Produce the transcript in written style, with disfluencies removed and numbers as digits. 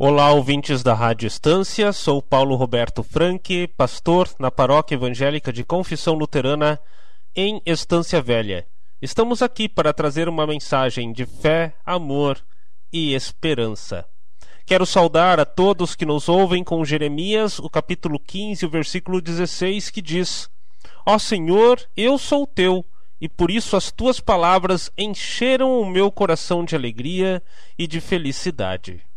Olá, ouvintes da Rádio Estância, sou Paulo Roberto Franque, pastor na Paróquia Evangélica de Confissão Luterana em Estância Velha. Estamos aqui para trazer uma mensagem de fé, amor e esperança. Quero saudar a todos que nos ouvem com Jeremias, o capítulo 15, o versículo 16, que diz: Ó Senhor, eu sou teu, e por isso as tuas palavras encheram o meu coração de alegria e de felicidade.